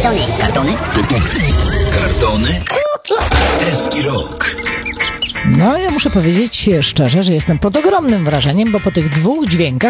Kartony. Kartony? Kartony? Eski Rok. No, ja muszę powiedzieć szczerze, że jestem pod ogromnym wrażeniem, bo po tych dwóch dźwiękach